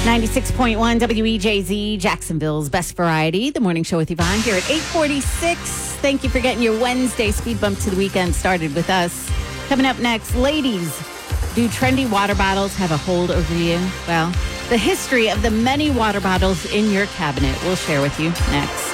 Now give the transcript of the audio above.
96.1 WEJZ, Jacksonville's best variety. The morning show with Yvonne here at 8:46. Thank you for getting your Wednesday speed bump to the weekend started with us. Coming up next, ladies, do trendy water bottles have a hold over you? Well, the history of the many water bottles in your cabinet we'll share with you next.